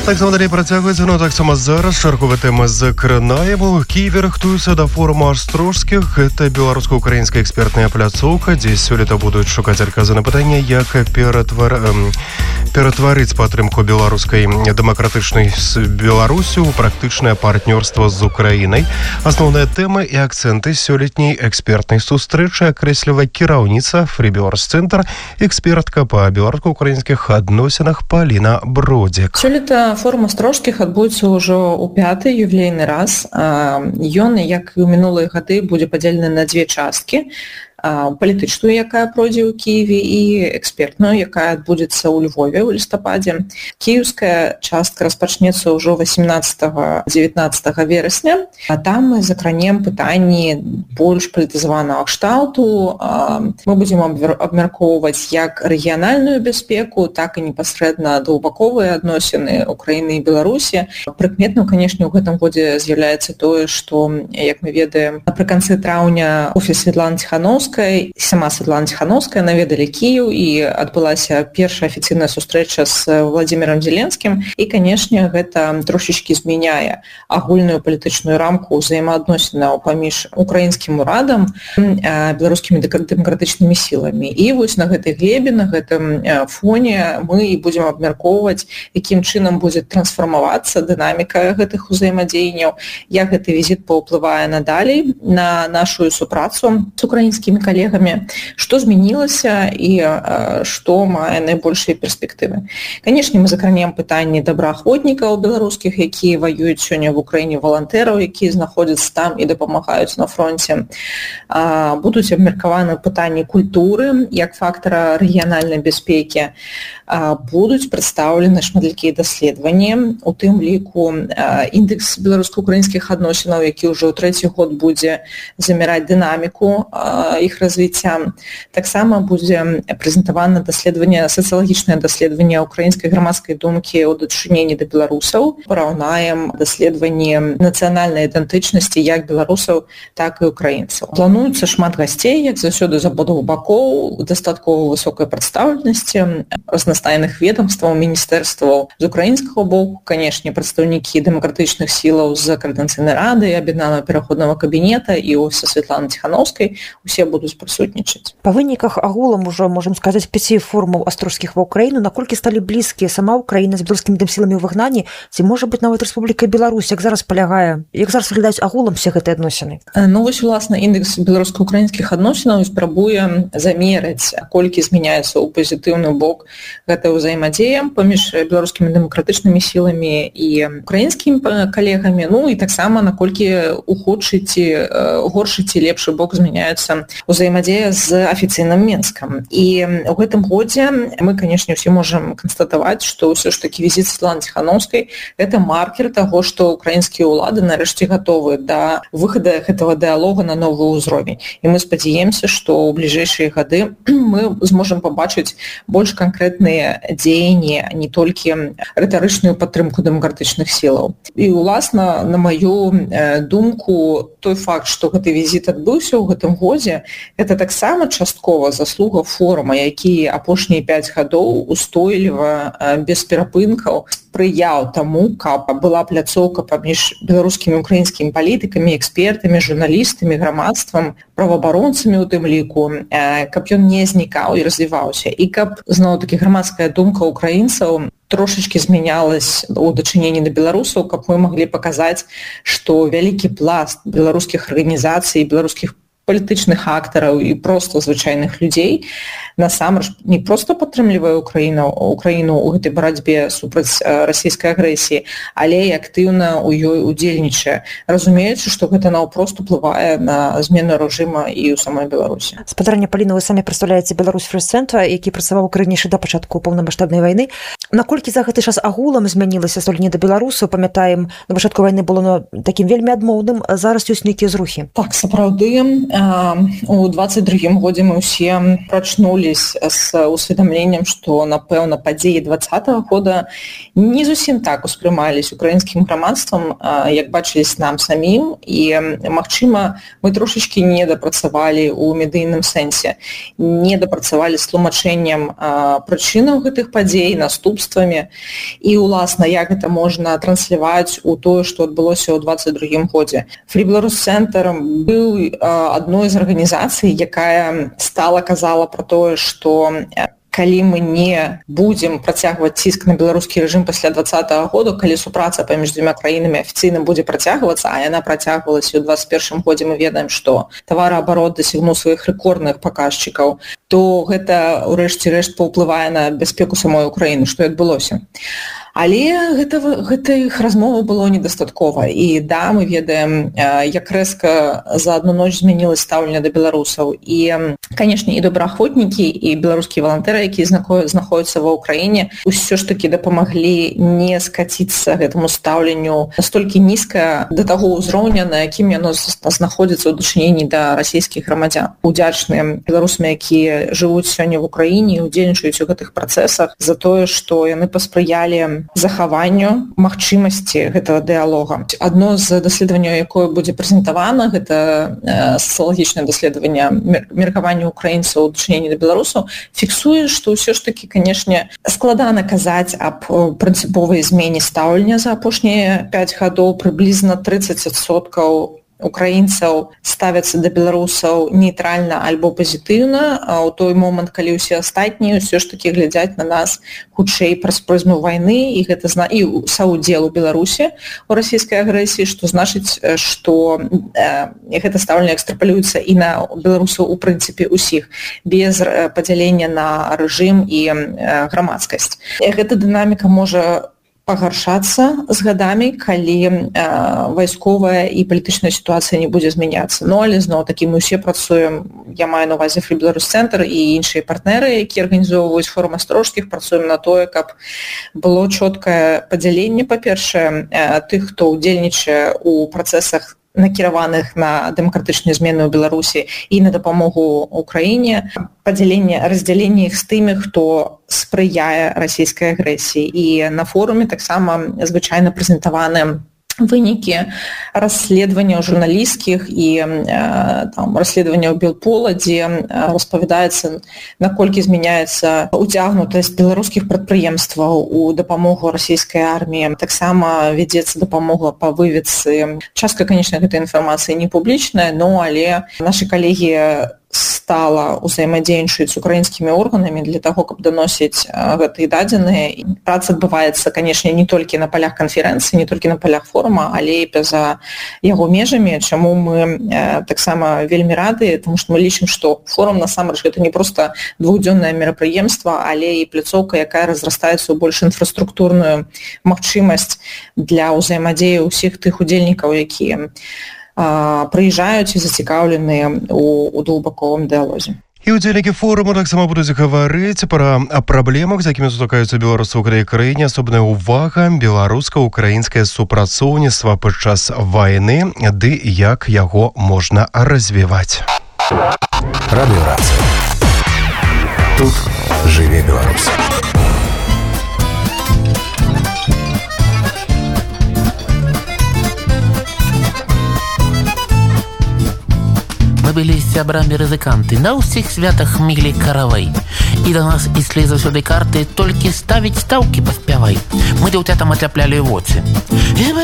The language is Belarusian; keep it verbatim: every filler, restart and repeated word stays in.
Так само далей працягваецца, ну таксама зараз чарговая тэма з кранаем. У Киеве рыхтуюцца да форума Астрожскіх. Гэта беларуска-украінская экспертная пляцоўка, дзе сёлета будуць шукаць адказы на пытанне, як ператвар... ператварыць падтрымку беларускай дэмакратычнай з Беларусі ў практычнае партнёрства з Украінай. Асноўныя тэмы і акцэнты сёлетняй экспертнай сустрэчы акрэслівае кіраўніца Фрібёрс-цэнтр, экспертка па беларуска-украінскіх адносінах Паліна Бродзік. Сёлета форум Астрожскіх адбудзецца ўжо ў пяты ювілейны раз. Ён, як і ў мінулыя гады, будзе падзелены на дзве часткі. Палітычную, якая пройдзе ў Киеве, і экспертную, якая адбудзецца ў Львове ў лістападзе. Кіеўская частка распачнецца ўжо васемнаццатага-дзевятнаццатага верасня. А там мы закранем пытанні больш палітызаванага кшталту. Мы будзем абмяркоўваць як рэгіянальную бяспеку, так і непасрэдна двухбаковыя адносіны Украіны і Беларусі. Прыкметным, канешне, у гэтым годзе з'яўляецца тое, што, як мы ведаем, напрыканцы траўня офіс Светланы Ціхановскай, сама Светлана Ціхановская наведалі Кіеў, і адбылася першая афіцыйная сустрэча з Владзімірам Зеленскім. І, канешне, гэта трошечкі змяняе агульную палітычную рамку ўзаемаадносінаў паміж украінскім урадам і беларускімі дэмакратычнымі сіламі. І вось на гэтай глебе, на гэтым фоне мы і будзем абмяркоўваць, якім чынам будзе трансфармавацца дынаміка гэтых узаемадзеянняў, як гэты візіт паўплывае надалей на нашу супрацу з украінскімі калегамі, што змянілася і што мае найбольшыя перспектывы. Канешне, мы закранем пытанні добраахвотнікаў беларускіх, якія ваююць сёння в Украіне, валантэраў, якія знаходзяцца там і дапамагаюць на фронце. Будуць абмеркаваны пытанні культуры як фактара рэгіянальнай бяспекі. Будуць прадстаўлены шматлікія даследаванні, у тым ліку індекс беларуска-украінскіх адносінаў, які ўжо ў трэці год будзе замераць дынаміку іх развіцця. Таксама будзе прэзентавана даследаванне, сацыялагічнае даследаванне украінскай грамадскай думкі ў дачыненні да беларусаў. Параўнаем даследаванне нацыянальнай ідэнтычнасці як беларусаў, так і украінцаў. Плануецца шмат гасцей, як заўсёды з абодвух бакоў, дастаткова высокай прадстаўленасці, разнастайных ведомстваў, міністэрстваў з украінскага боку, канешне, прадстаўнікі дэмакратычных сілаў з Коордынацыйнай рады, аб'яднанага пераходнага кабінета і офіса Светланы Ціхановскай. Усе будуць прысутнічаць. Па выніках агулам ужо, можам сказаць, пяці форумаў Астрожскіх ва Ўкраіну, наколькі сталі блізкія сама Ўкраіна з беларускімі сіламі ў выгнанні, ці, можа быць, нават Рэспубліка Беларусь, як зараз палягае, як зараз выглядаюць агулам все гэтыя адносіны? Ну, вось, уласна, індекс беларуска-украінскіх адносінаў спрабуе замераць, колькі змяняецца ў пазітыўны бок гэта ўзаемадзея паміж беларускімі дэмакратычнымі сіламі і украінскімі калегамі, ну і таксама наколькі у худшы ці горшы ці лепшы бок змяняюцца узаемадзея з афіцыйным Менскам. І ў гэтым годзе мы, канешне, ўсе можам канстатаваць, што ўсё ж такі візіт Светланы Ціхановскай гэта маркер таго, што украінскія ўлады нарэшце гатовы да выхада гэтага дыялога на новы ўзровень. І мы спадзяемся, што ў бліжэйшыя гады мы зможам пабачыць больш канкрэтныя дзеянні, не толькі рытарычную падтрымку дэмакратычных сілаў. І, уласна, на маю думку, той факт, што гэты візіт адбыўся ў гэтым годзе, гэта таксама часткова заслуга форума, які апошнія пяць гадоў устойліва, без перапынкаў спрыяў таму, каб была пляцоўка паміж беларускімі і украінскімі палітыкамі, экспертамі, журналістамі, грамадствам, праваабаронцамі у тым ліку, каб ён не знікаў і развіваўся. І каб, зноў-такі, грамадская думка украінцаў трошечки змянялась у дачыненні да беларусаў, каб мы маглі паказаць, што вялікі пласт беларускіх арганізацый, беларускіх палітычных актараў і проста звычайных людзей насамрэч не проста падтрымлівае Украіну, Украіну ў гэтай барацьбе супраць расійскай агрэсіі, але і актыўна ў ёй удзельнічае, разумеючы, што гэта наўпрост уплывае на змену рэжыма і ў самой Беларусі. Спадарня Паліна, вы самі прадстаўляеце Беларусь Фрэс-цэнтр, які працаваў у краіне да пачатку поўнамаштабнай вайны. Наколькі за гэты час агулам змянілася стольні да беларусаў? Памятаем, на пачатку вайны было такім вельмі адмоўным, зараз ёсць нейкія зрухі. Так, сапраўды, у двадцать другім годзе мы ўсе прачнулись з усведамленнем, што, напэўна, падзеі двадцатага года не зусім так успрымались украінскім грамадствам, як бачылись нам самім, і, магчыма, мы трошачкі не дапрацавалі ў медыйным сэнсе, не дапрацавалі з тлумачэннем прычынаў гэтых падзей, наступствамі, і, уласна, як гэта можна трансляваць у тое, што адбылося ў двадцать другім годзе. Free Belarus Center быў адной з арганізацый, якая стала казала пра тое, што калі мы не будзем працягваць ціск на беларускі рэжым пасля двадцатага года, калі супраца паміж дзвюма краінамі афіцыйна будзе працягвацца, а яна працягвалася ў двадцать першым годзе, мы ведаем, што тавараабарот дасягнуў сваіх рэкордных паказчыкаў, то гэта, урэшце рэшт, паўплывае на бяспеку самой Украіны, што і адбылося. Але гэта, гэта іх размова было недастаткова. І да, мы ведаем, як рэзка за адну ноч змянілася стаўленне да беларусаў. І, канешне, і добраахвотнікі, і беларускія валантэры, якія знаходзяцца ва ўкраіне, усё ж такі дапамаглі не скаціцца гэтаму стаўленню настолькі нізка да таго ўзроўня, на якім яно знаходзіцца ў дачыненні да расійскіх грамадзян. Удзячныя беларусам, якія жывуць сёння в Украіне і удзельнічаюць у гэтых працэсах, за тое, што яны паспрыялі захаванню магчымасці гэтага дыялога. Адно з даследаванняў, якое будзе прэзентавана, гэта сацыялагічнае даследаванне меркавання украінцаў у дачыненні да беларусаў, фіксуе, што ўсё ж такі, канешне, складана казаць аб прынцыповай змене стаўлення за апошнія пяць гадоў. Прыблізна трыццаць адсоткаў украінцаў ставяцца да беларусаў нейтральна альбо пазітыўна, а ў той момант, калі ўсе астатнія ўсё ж такі глядзяць на нас хутчэй праз прызму вайны, і гэта зна... і саўдзел у Беларусі у расійскай агрэсіі, што значыць, што э, гэта стаўленне экстрапалюецца і на беларусаў у прынцыпе ўсіх, без падзялення на рэжым і э, грамадскасць. І гэта дынаміка можа пагаршацца з гадамі, калі э, вайсковая і палітычная сітуацыя не будзе змяняцца. Ну, але зноў такі мы ўсе працуем, я маю на ўвазе Free Belarus Center і іншыя партнеры, якія арганізоўваюць форум Астрожскіх, працуем на тое, каб было чоткае падзяленне, па-першае, э, тых, хто ўдзельнічае у працэсах накіраваных на дэмакратычныя змены ў Беларусі і на дапамогу Украіне, падзяленне, раздзяленне іх з тымі, хто спрыяе расійскай агрэсіі. І на форуме таксама звычайна прэзентаваны вынікі расследаванняў журналісцкіх і э, там, расследаванняў Белпола, дзе э, распавядаецца, наколькі змяняецца уцягнутасць беларускіх прадпрыемстваў у дапамогу расійскай арміі. Таксама вядзецца дапамога па выведцы. Частка, канешне, гэтай інфармацыі не публічная, но але нашы калегі стала ўзаемадзейнічаць з украінскімі органамі для таго, каб даносіць гэтыя дадзеныя. Праца адбываецца, канешне, не толькі на палях канферэнцыі, не толькі на палях форума, але і па-за яго межамі, чаму мы э, таксама вельмі рады, тому што мы лічым, што форум насамрэч гэта не проста двухдзённае мерапрыемства, але і пляцоўка, якая разрастаецца ў больш інфраструктурную магчымасць для ўзаемадзеі ўсіх тых удзельнікаў, якія прыязджаюць і зацікаўленыя у, у двухбаковым дыялозе. І удзельнікі форуму таксама будуць гаварыць пра праблемах, з якімі сутыкаюцца беларусы ў гэтай краіне. Асобная ўвага беларуска-украінскае супрацоўніцтва падчас вайны, ды як яго можна развіваць. Радыёрацыя. Тут жыве Беларусь. Мы были сябрамі-рызыканты, на ўсіх святах мілі каравай. І да нас ішлі заўсёды карты, толькі ставіць стаўкі паспявай. Мы дзяўцятам атляплялі воцы.